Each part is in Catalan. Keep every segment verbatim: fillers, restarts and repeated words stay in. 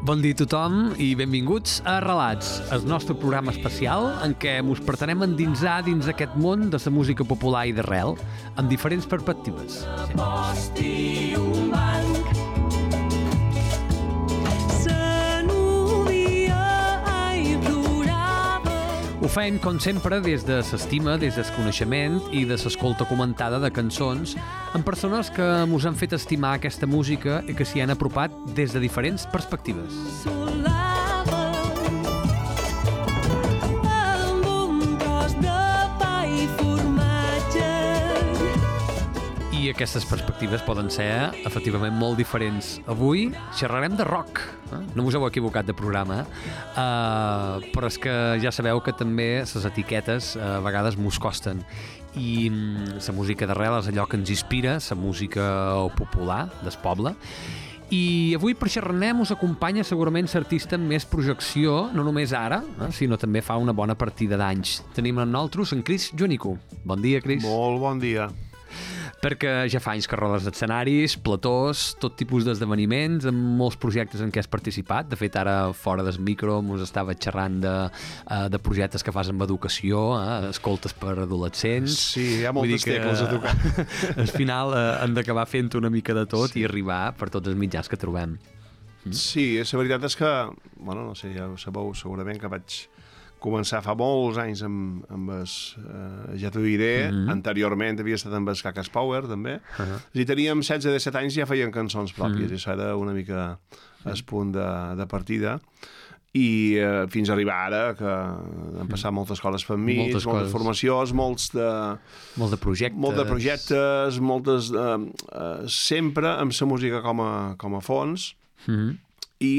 Bon dia a tothom i benvinguts a Relats, el nostre programa especial en què us pretenem endinsar dins aquest món de la música popular i d'arrel, amb diferents perspectives. Aposti un banc. Ho fem, com sempre, des de l'estima, des del coneixement i de l'escolta comentada de cançons amb persones que ens han fet estimar aquesta música i que s'hi han apropat des de diferents perspectives. I aquestes perspectives poden ser efectivament molt diferents. Avui xerrarem de rock. Eh? No us heu equivocat de programa, uh, però és que ja sabeu que també les etiquetes uh, a vegades mos costen. I la música d'arrel és allò que ens inspira, la música popular del poble. I avui per xerranem us acompanya segurament l'artista amb més projecció, no només ara, eh, sinó també fa una bona partida d'anys. Tenim amb nosaltres en Cris Joanico. Bon dia, Cris. Molt bon dia. Perquè ja fa anys que rodes d'escenaris, platós, tot tipus d'esdeveniments, amb molts projectes en què has participat. De fet, ara, fora del micro, mos estava xerrant de, de projectes que fas amb educació, eh, escoltes per adolescents. Sí, hi ha moltes tecles a tocar. Al final eh, hem d'acabar fent una mica de tot sí. I arribar per tots els mitjans que trobem. Mm? Sí, la veritat és que, bueno, no sé, ja ho sabeu segurament que vaig començar fa molts anys amb, amb es, eh, ja t'ho diré, mm-hmm. anteriorment havia estat amb els Cacas Power també, uh-huh. i teníem setze disset anys i ja feien cançons pròpies, mm-hmm. i això era una mica el punt de, de partida, i eh, fins a arribar ara que han passat moltes coses per mi, moltes, moltes formacions, molts de, molts de projectes, molt de projectes moltes, eh, eh, sempre amb la música com a, com a fons, mm-hmm. i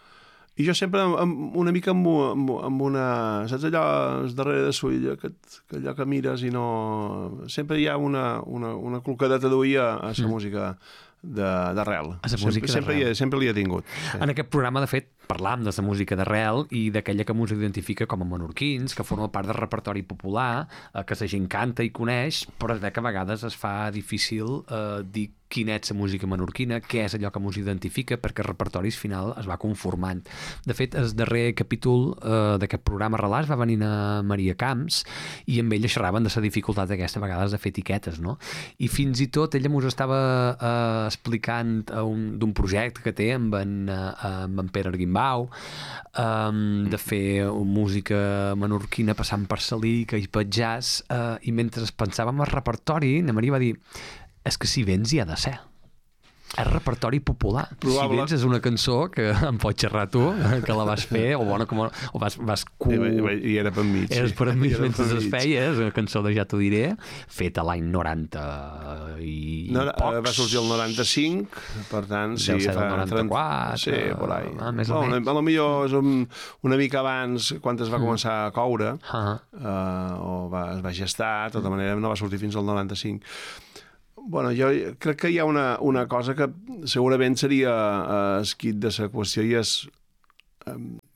I jo sempre amb, una mica amb, amb, amb una... Saps allò darrere de l'ull, que, que allò que mires i no... Sempre hi ha una, una, una clocadeta d'ull a, a la mm. música d'arrel. A la música sempre, sempre, sempre l'hi he tingut. Sí. En aquest programa, de fet, parlam de la música d'arrel i d'aquella que ens identifica com a menorquins, que forma part del repertori popular, eh, que la gent canta i coneix, però és que a vegades es fa difícil eh, dir quina és la música menorquina, què és allò que ens identifica, perquè el repertori al final es va conformant. De fet, el darrer capítol eh, d'aquest programa Relats va venir a Maria Camps i amb ella xerraven de la dificultat aquesta a vegades de fer etiquetes, no? I fins i tot ella ens estava eh, explicant d'un projecte que té amb en, eh, amb en Pere Arguimbau, eh, de fer música menorquina passant per la lírica i per jazz, eh, i mentre pensàvem al repertori, na Maria va dir és que si vens hi ha de ser. És repertori popular. Probable. Si vens és una cançó que em pots xerrar tu, que la vas fer, o, bueno, com, o vas... vas cu... I, I era per mig. Eres sí. per mig mentre es feia, és una cançó de Ja t'ho diré, feta l'any noranta i no, pocs. Va sortir el noranta-cinc, per tant, sí, fa noranta-quatre. Sí, por ahí. Ah, més no, o menys. A lo millor és un, una mica abans, quan es va començar a coure, uh-huh. uh, o va, es va gestar, de tota manera no va sortir fins al noranta-cinc. Bueno, jo crec que hi ha una, una cosa que segurament seria eh, esquit de la qüestió i és eh,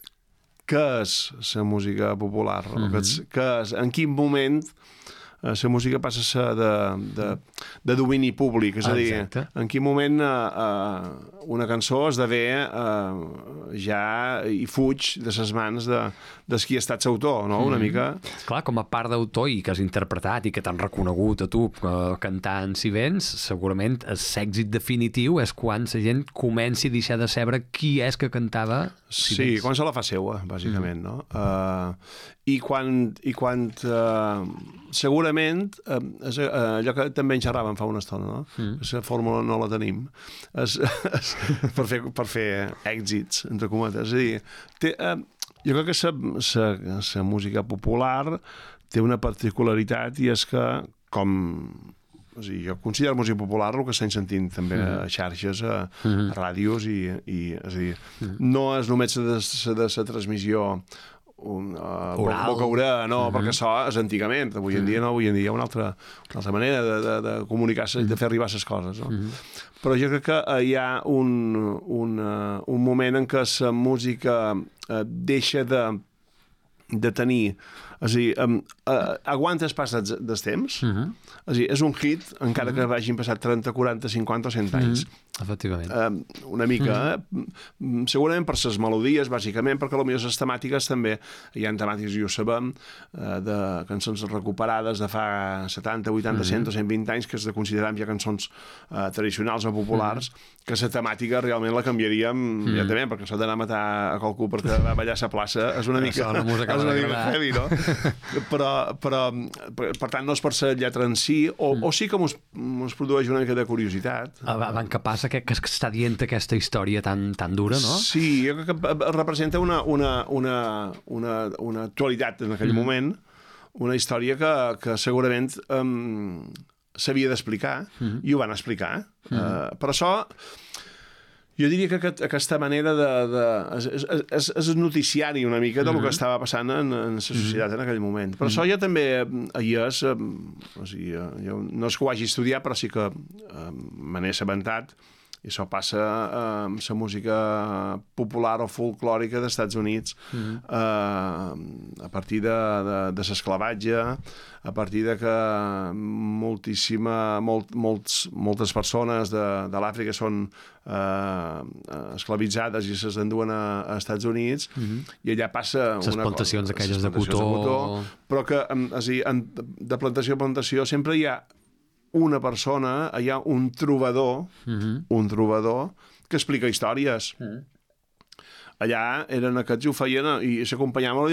què és la música popular? Mm-hmm. Què és, en quin moment la uh, música passa a ser de, de, de domini públic, és a dir, exacte. En quin moment uh, uh, una cançó esdevé uh, ja i fuig de les mans de, de qui ha estat l'autor, no? Una mm. mica... Clar, com a part d'autor i que has interpretat i que t'han reconegut a tu uh, cantant Si vens, segurament l'èxit definitiu és quan la gent comenci a deixar de saber qui és que cantava Si sí, vens. Quan se la fa seua, bàsicament, mm. no? Uh, i quan, i quan uh, segurament uh, és, uh, allò que també en xerràvem fa una estona, no? Mm. La fórmula no la tenim és, és, per, fer, per fer èxits, entre cometes, és a dir, té, uh, jo crec que la música popular té una particularitat i és que com o sigui, jo considero música popular el que estem sentint també mm. a xarxes, a, mm. a ràdios i, i és a dir, mm. no és només de la transmissió un, uh, boca orella, no, uh-huh. perquè això és antigament, avui en dia no, avui en dia hi ha una altra, una altra manera de, de, de comunicar-se i de fer arribar les coses, no? Uh-huh. Però jo crec que hi ha un, un, uh, un moment en què la música uh, deixa de de tenir, és a dir, um, uh, aguanta el pas del temps, uh-huh. és a dir, és un hit encara uh-huh. que vagin passat trenta, quaranta, cinquanta o cent anys. Uh-huh. Efectivament. Eh, una mica, mm. eh? segurament per les melodies, bàsicament, perquè potser les temàtiques també, hi ha temàtiques, i ho sabem, eh, de cançons recuperades de fa setanta, vuitanta, cent o cent vint anys, que es de consideram ja cançons eh, tradicionals o populars, mm. que la temàtica realment la canviaríem mm. immediatament, perquè s'ha d'anar a matar a qualcú perquè va ballar a la plaça, és una mica, és una mica heavy, no? però, però, per, per tant, no és per la lletra en si, o, mm. o sí que mos, mos produeix una mica de curiositat. Van que passa que, que està dient aquesta història tan, tan dura, no? Sí, que, que representa una, una, una, una, una actualitat en aquell mm. moment, una història que, que segurament um, s'havia d'explicar, mm. i ho van explicar. Mm. Uh, per això, jo diria que aquest, aquesta manera de... de és, és, és noticiari una mica del mm. que estava passant en, en la societat mm. en aquell moment. Per mm. això jo també, ahir és, o sigui, jo, no és que ho hagi estudiat, però sí que uh, me n'he assabentat, i això passa amb eh, la música popular o folclòrica dels Estats Units, mm. eh, a partir de, de, de l'esclavatge, a partir de que moltíssima, molt, molts, moltes persones de, de l'Àfrica són eh, esclavitzades i ses enduen a, a Estats Units, mm-hmm. i allà passa les una plantacions cosa, aquelles de cotó. de cotó, però que és dir, en, de plantació a plantació sempre hi ha una persona, hi ha un trobador, uh-huh. un trobador que explica històries. Uh-huh. Allà eren aquests i ho feien, i s'acompanyaven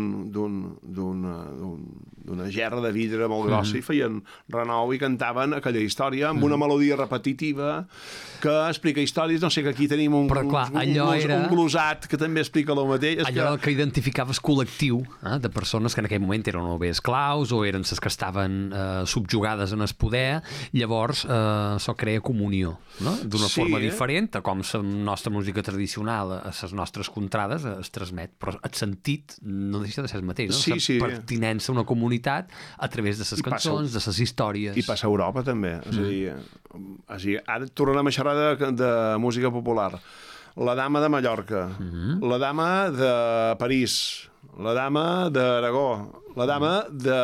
d'una gerra de vidre molt grossa, uh-huh. i feien renou i cantaven aquella història amb uh-huh. una melodia repetitiva que explica històries. No sé, que aquí tenim un, Però, clar, un, un, era... un glosat que també explica el mateix. És allò que... que identificaves col·lectiu, eh, de persones que en aquell moment eren o bé esclaus o eren les que estaven eh, subjugades en el poder. Llavors, eh, això crea comunió, no? D'una sí, forma eh? diferent, com la nostra música tradicional, a les nostres contrades es transmet, però el sentit no deixa de ser el mateix, no? Sí, la sí. pertinença a una comunitat a través de les cançons, passa, de les històries. I passa a Europa també, és a dir, és a dir, ara tornarem a xerrar de, de música popular. La dama de Mallorca, mm-hmm. la dama de París, la dama d'Aragó, la dama de...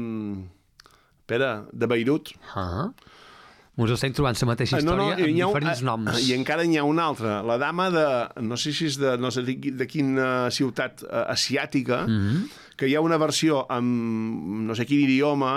Espera, de Beirut. Ah. Us estem trobant la mateixa història no, no, amb diferents un, noms. I encara n'hi ha una altra. La dama de... No sé si és de, no sé de, de quina ciutat uh, asiàtica, mm-hmm. que hi ha una versió amb no sé quin idioma...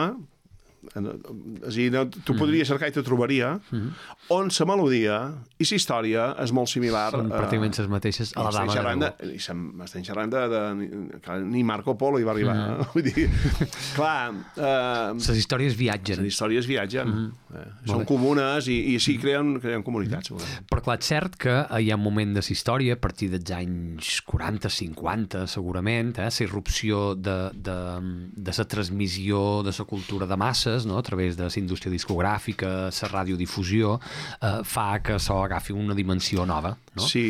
És dir, no, tu podries cercar i t'ho trobaria, mm-hmm. on la melodia i la història és molt similar. Són pràcticament les mateixes a la dama d'Aragó. Estem xerrant de, de, de... Ni Marco Polo hi va arribar. Mm-hmm. Vull dir, clar... Eh, les històries viatgen. Les històries viatgen. Mm-hmm. eh, són comunes i, i sí, creen, creen comunitats. Mm-hmm. Però clar, és cert que hi ha un moment de la història, a partir dels anys quaranta, cinquanta, segurament, eh, la irrupció de, de, de la transmissió de la cultura de masses, no? A través de la indústria discogràfica, la radiodifusió, eh, fa que això agafi una dimensió nova, no? Sí.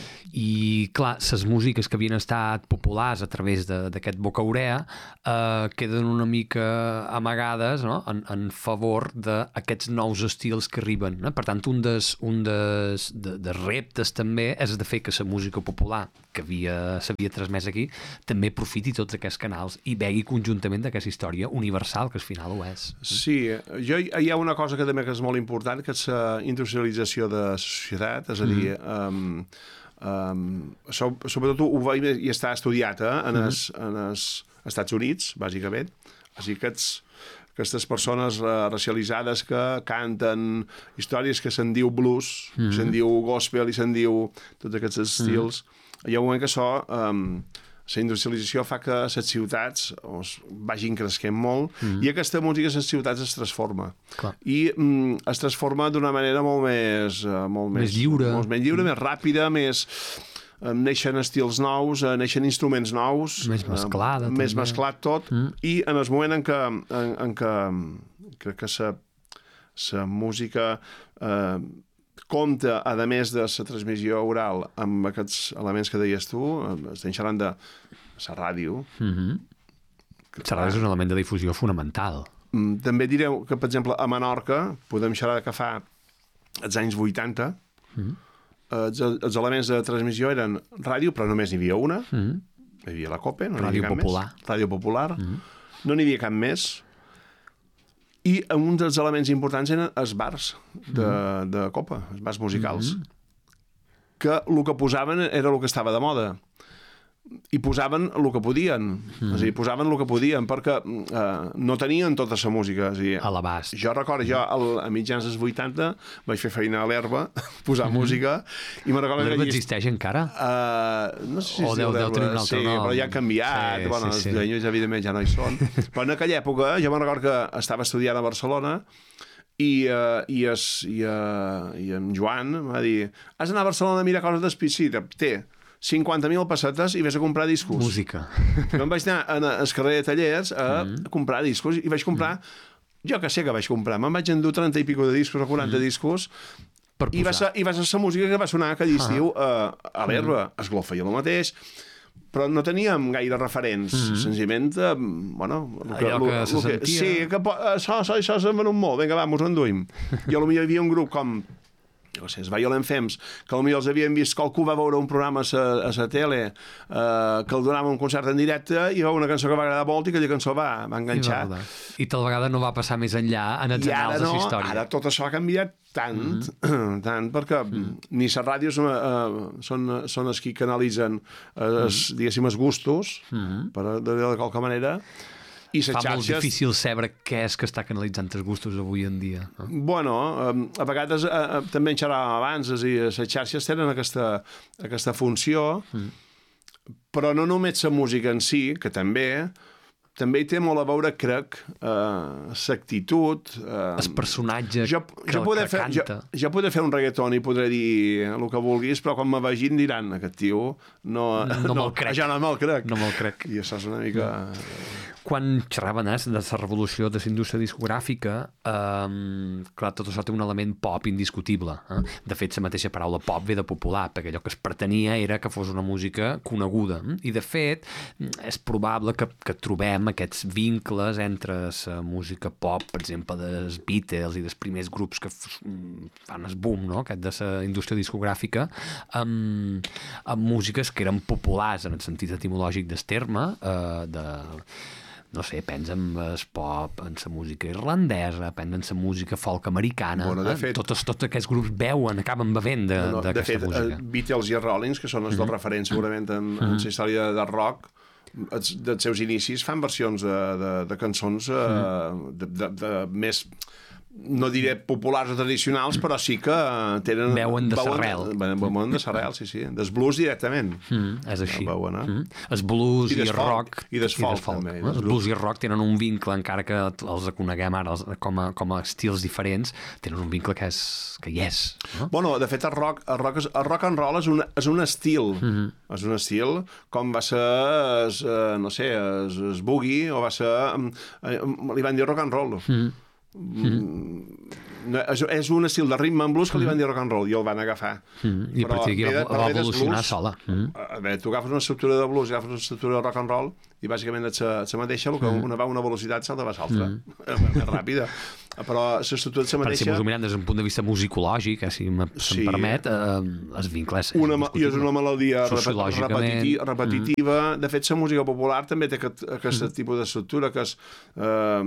I, clar, les músiques que havien estat populars a través d'aquest boca-orea eh, queden una mica amagades, no? en, en favor d'aquests nous estils que arriben. No? Per tant, un dels un des, de, de reptes també és de fer que la música popular que s'havia transmès aquí també aprofiti tots aquests canals i vegi conjuntament d'aquesta història universal, que al final ho és. Sí, jo, hi ha una cosa que també que és molt important, que és la industrialització de la societat, és a dir... Mm. Um, Um, so, sobretot ho va i està estudiat eh, en, els, en els Estats Units, bàsicament. Així que aquests, aquestes persones uh, racialitzades que canten històries que se'n diu blues, mm-hmm. se'n diu gospel i se'n diu tots aquests estils. Mm-hmm. Hi ha un moment que això, um, la industrialització fa que les ciutats vagin creixent molt mm-hmm. i aquesta música a les ciutats es transforma. Clar. I um, es transforma d'una manera molt més... Uh, molt més, més lliure. Molt més lliure, mm. més ràpida, més... Um, neixen estils nous, uh, neixen instruments nous. Més mesclada. Uh, més mesclat tot. Mm. I en el moment en què, en, en què crec que la música... Uh, compta, a més de la transmissió oral, amb aquests elements que deies tu, estem xerrant de la ràdio. Mm-hmm. La ràdio és un element de difusió fonamental. També direu que, per exemple, a Menorca, podem xerrar que fa els anys vuitanta, mm-hmm. els, els elements de transmissió eren ràdio, però només n'hi havia una, mm-hmm. hi havia la COPE, no n'hi havia cap popular. més. Ràdio Popular. Mm-hmm. No n'hi havia cap més. I un dels elements importants eren els bars de, mm. de copa, els bars musicals, mm. que el que posaven era el que estava de moda. I posaven el que podien, mm. és a dir, posaven el que podien, perquè eh, no tenien tota la música. És a dir, a l'abast. Jo recordo, jo al, a mitjans dels vuitanta vaig fer feina a l'Herba, posar mm. música, i me'n recordo... L'Herba existeix encara? Uh, no sé si o deu, deu tenir un altre sí, nom. Però ja ha canviat, sí, bueno, sí, sí. els dueños evidentment ja no hi són. Però en aquella època jo me'n recordo que estava estudiant a Barcelona i, uh, i, es, i, uh, i en Joan em va dir, has d'anar a Barcelona a mirar coses d'espície, té cinquanta mil pessetes i vés a comprar discos. Música. Jo em vaig anar al carrer de Tallers a mm. comprar discos i vaig comprar, mm. jo que sé que vaig comprar, me'n vaig endur trenta i pico de discos o quaranta mm. discos per i va ser, i va ser la música que va sonar aquell estiu ah. a, a l'Herba. Mm. Esgló feia el mateix, però no teníem gaire referents, mm. senzillament, eh, bueno... Que, allò que, que se sentia... Sí, que això, això, això se'n venut molt, vinga, va, mos enduïm. I potser hi havia un grup com... no sé, els Violent Femmes, que potser els havien vist, que algú va veure un programa a la tele eh, que el donava un concert en directe i va una cançó que va agradar molt i aquella cançó va, va enganxar. I, va, I tal vegada no va passar més enllà en els annals no, de la història. Ara tot això ha canviat tant, mm. tant perquè mm. ni les ràdios eh, són, són els qui canalitzen eh, els, mm. diguéssim, els gustos, mm. per de, de qualque manera. I Fa xarxes... molt difícil saber què és que està canalitzant els gustos avui en dia. No? Bueno, a vegades eh, també en xerràvem abans, és a dir, les xarxes tenen aquesta, aquesta funció, mm. però no només la música en si, que també, també hi té molt a veure, crec, eh, l'actitud... Eh, el personatge jo, que, jo que fer, canta. Jo, jo podré fer un reggaeton i podré dir el que vulguis, però quan me vegin diran, aquest tio, no, no, no me'l crec. Ja no me'l crec. No me'l crec. I això és una mica... No. Quan xerraven eh, de la revolució de la indústria discogràfica, eh, clar, tot això té un element pop indiscutible. Eh? De fet, la mateixa paraula pop ve de popular, perquè allò que es pretenia era que fos una música coneguda. Eh? I, de fet, és probable que, que trobem aquests vincles entre la música pop, per exemple, dels Beatles i dels primers grups que fan el boom, no? Aquest de la indústria discogràfica, amb, amb músiques que eren populars en el sentit etimològic del terme, eh, de... no sé, pensa en el pop, en la música irlandesa, pensa en la música folk americana. Bueno, de fet, eh? tots, tots aquests grups beuen, acaben bevent d'aquesta no, no, de fet, música. De Beatles i Rollins, que són els dos mm-hmm. referents segurament en, mm-hmm. en la història de rock, dels seus inicis fan versions de, de, de cançons mm-hmm. de, de, de més... no diré populars o tradicionals, però sí que tenen... Veuen de s'arrel. Veuen de s'arrel, sí, sí. Des blues directament. Mm, és així. Veuen, eh? Mm. Els blues i, i el rock... I des folk, també. Eh? Els blues i el rock tenen un vincle, encara que els coneguem ara els, com, a, com a estils diferents, tenen un vincle que, és, que hi és. No? Bueno, de fet, el rock, el rock, és, el rock and roll és un, és un estil. Mm-hmm. És un estil com va ser, es, no sé, es, es boogie, o va ser... Li van dir rock and roll. Mm-hmm. Mm. No, és, és un estil de rhythm and blues que li van dir rock and roll i el van agafar. Mm. I a partir d'aquí va, va evolucionar blues, sola. Mm. A veure, tu agafes una estructura de blues i agafes una estructura de rock and roll i bàsicament et se, se mateixa, el que mm. una va a una velocitat salta va a l'altra. Mm. Més ràpida. Però l'estructura se mateixa... Per si m'ho mirem des d'un punt de vista musicològic, eh, si em sí. permet, eh, els vincles... Una, I és una melodia repeti repetitiva. Mm. De fet, la música popular també té aquest, aquest mm. tipus d'estructura, que és eh,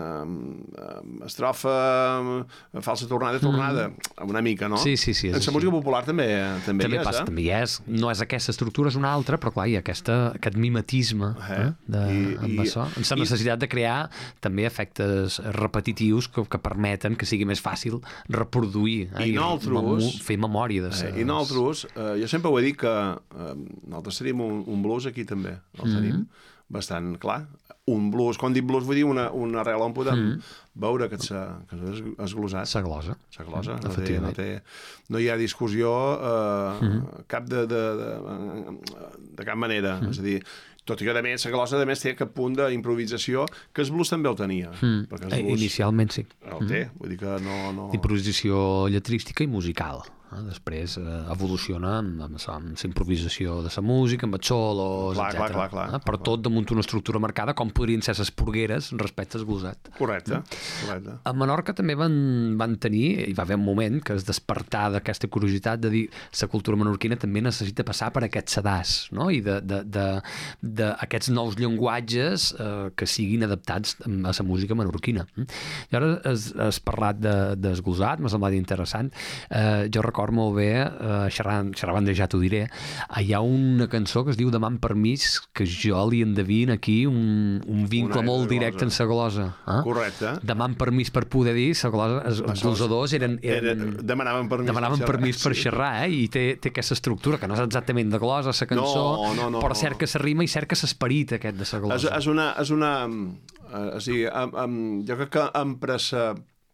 eh, estrofa, falsa tornada, tornada, mm. una mica, no? Sí, sí, sí. En la música popular també, també, també hi és, passa, eh? També hi és. No és aquesta estructura, és una altra, però clar, hi ha aquesta, aquest mimetisme eh? Eh, de, I, amb i, això. En la necessitat de crear també efectes repetitius que, que permeten que sigui més fàcil reproduir eh? I, I nosaltres, fer memòria de ses... eh, I nosaltres, eh, jo sempre ho he dit que eh, nosaltres tenim un, un blues aquí també, el mm-hmm. tenim bastant clar. Un blues, quan dic blues vull dir una, una arrel on podem mm. veure que s'ha esglosat. S'ha glosa. S'ha glosa. Mm, no, té, no, té, no hi ha discussió eh, mm. cap de, de, de, de cap manera. Mm. És a dir, tot i que a més la glosa a més té aquest punt d'improvisació que el blues també el tenia. Mm. Perquè el blues inicialment sí. El té, vull dir que no... no... Improvisació lletrística i musical. Eh? Després eh, evoluciona amb, amb, amb la improvisació de la música, amb els solos, clar, etcètera. clar, clar, clar, eh? Per clar. tot damunt una estructura marcada, com podrien ser les porgueres respecte al glosat. Correcte, correcte. A Menorca també van, van tenir, hi va haver un moment que es despertar d'aquesta curiositat de dir la cultura menorquina també necessita passar per aquest sedàs, no? I d'aquests nous llenguatges eh, que siguin adaptats a la música menorquina. I ara has, has parlat de, del glosat, m'ha semblat interessant. Eh, jo recordo molt bé, eh, xerrant, xerrant de ja t'ho diré, hi ha una cançó que es diu Demà amb permís, que jo li endevino aquí un, un vincle Una molt glosa. directe amb la glosa. Eh? Correcte. Demant permís per poder dir, la glosa, els, els glosadors eren, eren, Era, demanaven permís, demanaven per permís per xerrar, eh? I té, té aquesta estructura, que no és exactament de glosa, la cançó, No, no, no, però no. cerca la rima i cerca l'esperit aquest de la És, glosa. és una... És una eh, o sigui, am, am, jo crec que empresa...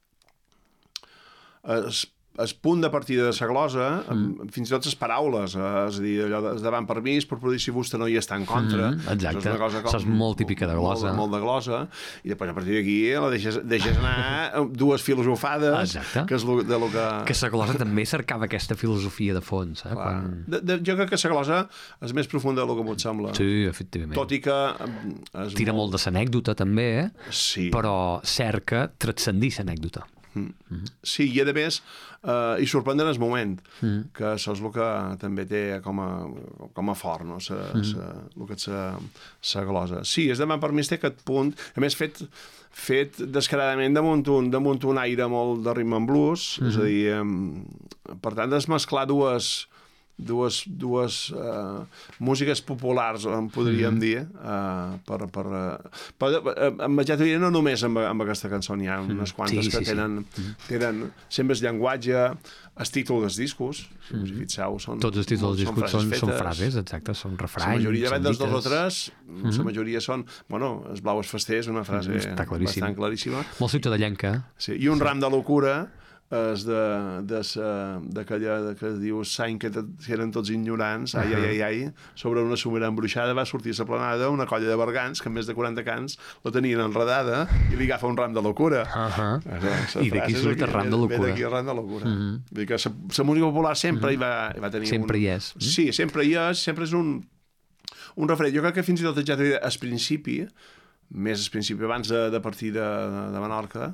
Es, el punt de partida de la glosa, mm. fins i tot les paraules, eh? És a dir, allò de, davant permís, per poder si vostè no hi està en contra. Mm, exacte. Això és una cosa com, Això és molt típica de glosa. Molt, molt de glosa. I després, a partir d'aquí, la deixes, deixes anar dues filosofades, Exacte. que és lo, de lo que... Que la glosa també cercava aquesta filosofia de fons. Eh? Clar. Quan... De, de, jo crec que la glosa és més profunda del que m'ho sembla. Sí, efectivament. Tot i que... És Tira molt de l'anècdota, també, eh? Sí. Però cerca transcendir l'anècdota. Mm. Sí, i a més, eh, i sorprendre en el moment, mm. que això és el que també té com a, com a fort, no? Sa, mm. sa, el que és la glosa. Sí, és demà per mi té aquest punt, a més fet, fet descaradament damunt un, damunt un aire molt de rhythm and blues, mm. és a dir, eh, per tant, és mesclar dues... dues, dues uh, músiques populars, en podríem mm. dir, uh, per, per, uh, per, uh, amb ja t'ho diré, no només amb, amb aquesta cançó, n'hi ha unes quantes sí, que sí, tenen, sí. tenen sempre el llenguatge, el títol dels discos, si us hi fixeu, són... Tots els títols dels discos són, són fetes. frases, exacte, són refranys, La majoria, són dels dos o dites. tres, mm -hmm. la majoria són, bueno, els blaues festers, una frase Està claríssim. bastant claríssima. Molt ciutadellenca. Sí, i un sí. ram de locura, és de, de, d'aquella de que diu s'any que, que eren tots ignorants, ai, ai, ai, ai, sobre una somera embruixada va sortir a la planada una colla de bergants que en més de quaranta cants la tenien enredada i li agafa un ram de locura. Uh -huh. Esa, I d'aquí surt el ram de locura. Ve d'aquí el ram de locura. Uh Mhm. -huh. Vull dir que la música popular sempre uh -huh. hi, va, hi va tenir Sempre un... hi és. Sí, sempre hi és, sempre és un, un referent. Jo crec que fins i tot ja t'ho diré, al principi, més al principi, abans de, de partir de, de Menorca,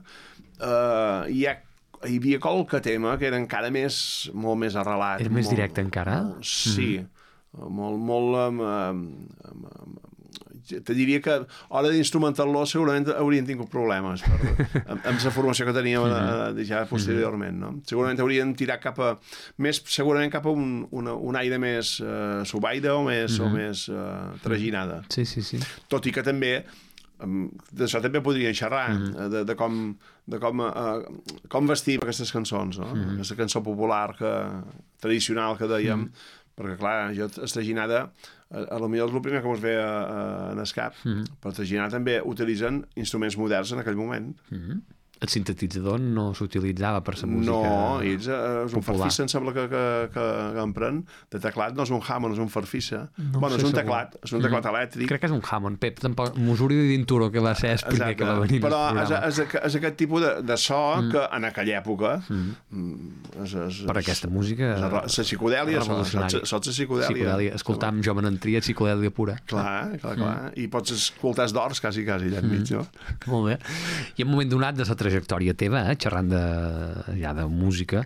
eh, hi ha hi havia qualque tema que era encara més, molt més arrelat. Era més molt, directe encara? Molt, sí, mm. molt, molt... Um, um, um, te diria que a l'hora d'instrumentar-lo segurament haurien tingut problemes per, amb, amb la formació que teníem mm. uh, ja posteriorment, no? Segurament haurien tirat cap a... Més, segurament cap a un, una, un aire més uh, subaire o més, mm. o més uh, traginada. Sí, sí, sí. Tot i que també d'això també podrien xerrar, mm -hmm. de, de com, de com, uh, com vestim aquestes cançons, no? Mm -hmm. Aquesta cançó popular que, tradicional que dèiem, mm -hmm. perquè clar, jo estaginada a, a lo millor és el primer que mos ve a, a, en el cap, mm -hmm. però estaginada també utilitzen instruments moderns en aquell moment. Mm -hmm. El sintetitzador no s'utilitzava per la música No, ells eh, és un popular. farfissa, em sembla que, que, que, que empren de teclat, no és un Hammond, és un farfissa. No bueno, és un segur. teclat, és un teclat mm. elèctric. Crec que és un Hammond. Pep, tampoc... Musuri de Dinturo, que va ser el primer Exacte. que va venir però al és, programa. és, és aquest tipus de, de so mm. que en aquella època mm. és, és, per aquesta música la psicodèlia, sots la psicodèlia. psicodèlia. Escoltam Jo Menantria, psicodèlia pura. Clar, clar, clar. Mm. I pots escoltar d'ors quasi, quasi, allà enmig, no? Molt bé. I en un moment donat de la trajectòria teva, eh, xerrant de, ja de música,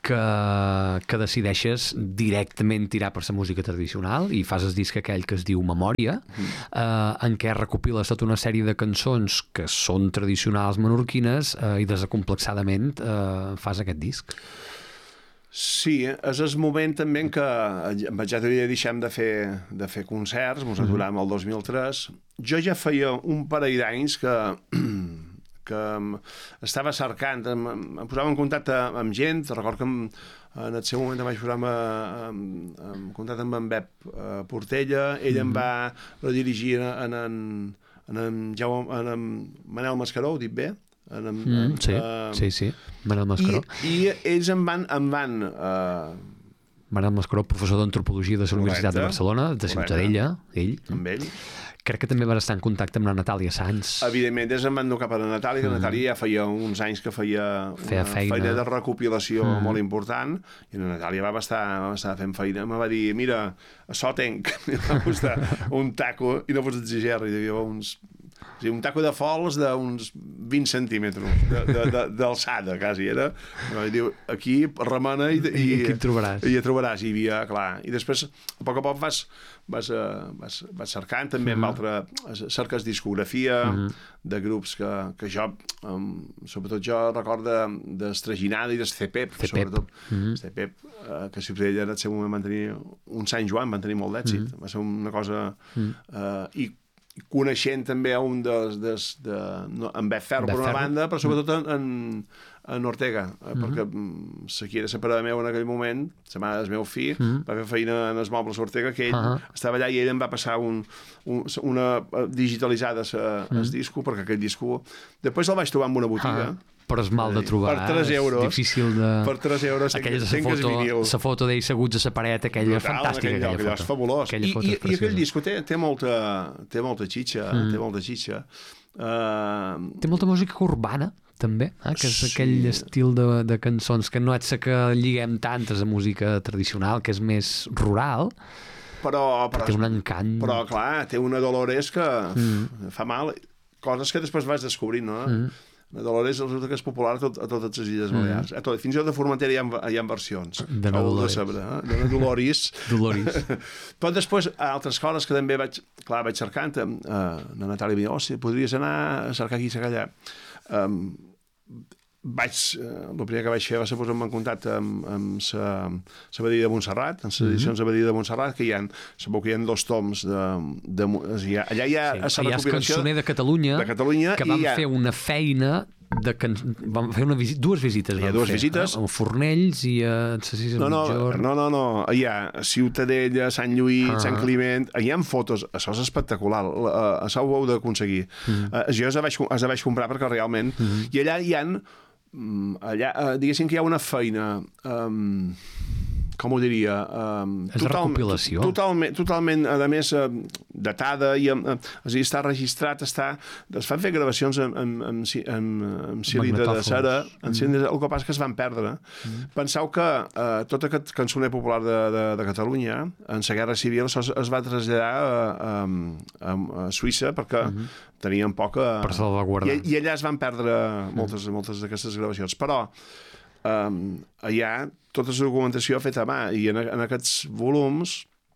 que, que decideixes directament tirar per la música tradicional i fas el disc aquell que es diu Memòria, mm. eh, en què recopiles tota una sèrie de cançons que són tradicionals menorquines eh, i desacomplexadament eh, fas aquest disc. Sí, és el moment també en què ja t'havia deixem de fer, de fer concerts, mos aturàvem el dos mil tres. Jo ja feia un parell d'anys que que estava cercant, em, em posava en contacte amb gent, recordo que em, en el seu moment em vaig posar en, en, en contacte amb en Bep uh, Portella, ell mm-hmm. em va redirigir en en, en, en, Jaume, en, en Manel Mascaró, ho dic bé? En, en, mm, en, sí, uh, sí, sí, Manel Mascaró. I, i ells em van... Em van uh, Manel Mascaró, professor d'antropologia de la Universitat de Barcelona, de Ciutadella, ell. Amb ell. Crec que també vas estar en contacte amb la Natàlia Sanz. Evidentment, des em van dur cap a la Natàlia, que la Natàlia ja feia uns anys que feia una feia feina. feina de recopilació mm. molt important, i la Natàlia va estar, va estar fent feina, em va dir, mira, això tenc, i va costar un taco, i no pots exigir res, hi havia uns... O sigui, un taco de fols d'uns vint centímetres d'alçada, quasi, era. I diu, aquí remena i, i, I aquí et trobaràs. I hi trobaràs, i hi havia, clar. I després, a poc a poc, vas, vas, vas, vas cercant també amb altres cerques discografia mm-hmm. de grups que, que jo, um, sobretot jo recordo d'Estraginada i d'Estepep, sobretot. Mm-hmm. Estepep, uh, que si ella en el seu moment van tenir un Sant Joan, van tenir molt d'èxit. Mm-hmm. Va ser una cosa... Mm-hmm. Uh, i coneixent també a un dels... dels de, no, en Beth Ferro, per una Ferro. Banda, però sobretot en, en, en Ortega, mm-hmm. perquè sa qui era separada meu en aquell moment, sa mare del meu fill, mm-hmm. va fer feina en els mobles Ortega, que ell uh-huh. estava allà i ell em va passar un, un, una digitalitzada sa, mm-hmm. el disco, perquè aquell disco... Després el vaig trobar en una botiga, uh-huh. però és mal de trobar. Per tres euros. És difícil de... Per tres euros aquella foto, la foto d'ells seguts a la paret, aquella és fantàstica. Aquell, aquella foto. És fabulós. I, i, I aquell disco té, té, molta, té molta xitxa, mm. té molta xitxa. Uh... Té molta música urbana, també, eh? Que és sí. aquell estil de, de cançons que no és que lliguem tantes a música tradicional, que és més rural, però, però té un encant. Però, clar, té una Dolores que mm. fa mal. Coses que després vas descobrint, no? Mm. La Dolores resulta que és popular a, tot, a totes les Illes Balears. Mm. A tot, fins i tot de Formentera hi ha, hi ha versions. De la Dolores. De saber, eh? De la Dolores. Dolores. Però després, altres coses que també vaig... Clar, vaig cercant. Eh, la Natàlia em diu, oh, si podries anar a cercar aquí i cercar allà. Um, vaig... Eh, el primer que vaig fer va ser posar-me en contacte amb, amb la Badia de Montserrat, amb les edicions mm-hmm. de Badia de Montserrat, que hi ha, sabeu que hi ha dos toms de... de, de allà hi ha... Sí, hi ha el Cançoner de Catalunya, de Catalunya que van ha... fer una feina de can... van fer una visi... dues visites. Hi ha dues fer, visites. Eh? A Fornells i a Cecís no, no, no, no, no. Hi ha Ciutadella, Sant Lluís, ah. Sant Climent... Hi ha fotos. Això és espectacular. Això ho heu d'aconseguir. Mm. Jo els vaig, els vaig comprar perquè realment... Mm. I allà hi ha... Allà, diguéssim que hi ha una feina... Um, com ho diria? Um, és total, recopilació? Totalment, totalment, a més, uh, datada, i uh, és a dir, està registrat, està... Es fan fer gravacions amb, amb, amb, amb, amb cilindre de cera, mm. cilindre, el que passa que es van perdre. Mm. Penseu que uh, tot aquest cançoner popular de, de, de Catalunya, en la Guerra Civil, es, es va traslladar a, a, a Suïssa, perquè mm. tenien poca... Per salvaguardar. I, I allà es van perdre moltes, mm. moltes d'aquestes gravacions. Però um, allà tota la documentació feta a mà, i en, en aquests volums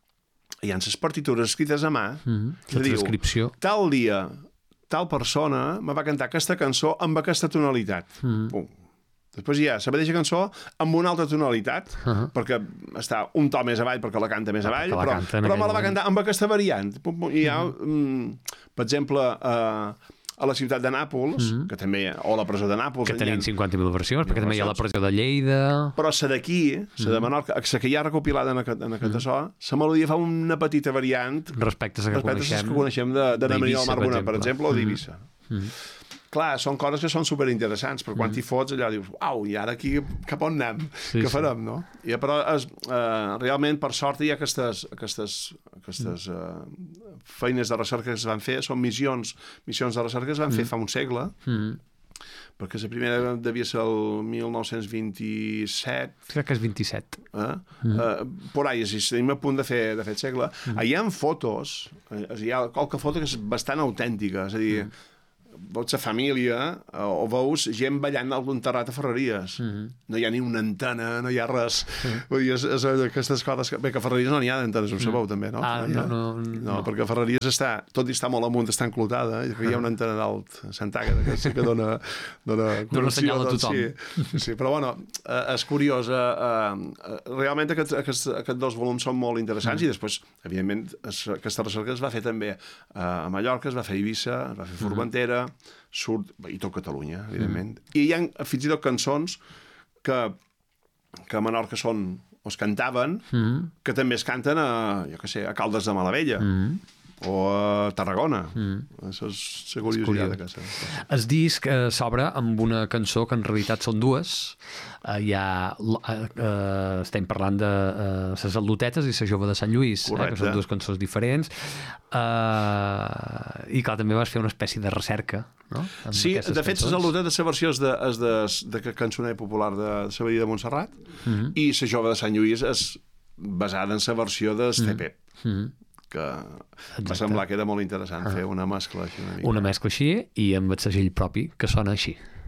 hi ha les partitures escrites a mà, mm-hmm. la transcripció. Tal dia, tal persona me va cantar aquesta cançó amb aquesta tonalitat. Mm-hmm. Pum. Després hi ha la mateixa cançó amb una altra tonalitat, uh-huh. perquè està un to més avall, perquè la canta més avall, però, però me la va cantar amb aquesta variant. Pum, pum, i hi ha, mm, per exemple... Uh, a la ciutat de Nàpols, mm-hmm. que també, o a la presó de Nàpols... Que tenim cinquanta mil versions, perquè també hi ha la presó de Lleida... Però la d'aquí, la de Menorca, la que hi ha recopilada en aquest, en aquest mm-hmm. so, la melodia fa una petita variant... Respecte a la que respecte coneixem... que coneixem de, de Maria del Mar Bonet, per exemple, o d'Eivissa. Mm-hmm. Clar, són coses que són superinteressants, però quan mm. t'hi fots allà dius, au, i ara aquí cap on anem? Sí, Què farem, sí. no? I, però es, eh, realment, per sort, hi ha aquestes, aquestes, aquestes eh, feines de recerca que es van fer, són missions, missions de recerca que es van mm. fer fa un segle, mm. perquè la primera devia ser el mil nou-cents vint-i-set. Crec que és vint-i-set. Eh? Mm. Uh, por ahí, si estem a punt de fer, de fer segle. Mm. Hi ha fotos, hi ha qualque foto que és bastant autèntica, és a dir, mm. veus la família o veus gent ballant algun terrat a Ferreries. Mm-hmm. No hi ha ni una antena, no hi ha res. Mm-hmm. Vull dir, és, és aquestes coses... Que... Bé, que a Ferreries no n'hi ha d'antenes, ho sabeu, mm. també, no? Ah, no, no, no, no. No, perquè a Ferreries està, tot i està molt amunt, està enclotada, i hi ha una antena dalt, Sant Àgata, que, que dona... Dona, dona senyal a tothom. Sí, sí, però bueno, eh, és curiós. Eh, eh, realment aquests, aquests, aquests dos volums són molt interessants, mm. i després, evidentment, es, aquesta recerca es va fer també a Mallorca, es va fer a Eivissa, es va fer a Formentera, mm. surt, i tot Catalunya, evidentment. Mm. I hi ha fins i tot cançons que, que a Menorca són, o es cantaven, mm. que també es canten a, jo què sé, a Caldes de Malavella. Mm. o a Tarragona. Mm. Això és la curiositat de casa. El disc eh, s'obre amb una cançó que en realitat són dues. Eh, hi ha, eh, eh, estem parlant de eh, les Al·lotetes i la Jove de Sant Lluís, eh, que són dues cançons diferents. Eh, I clar, també vas fer una espècie de recerca, no? Amb sí, de fet, les Al·lotetes, la versió és de, és de, de, de cançoner popular de la Badia de Montserrat, mm -hmm. i la Jove de Sant Lluís és basada en la versió del C P, mm -hmm. que Exacte. Va semblar que era molt interessant ah. fer una mescla així una mica. Una mescla així i amb el segell propi, que sona així.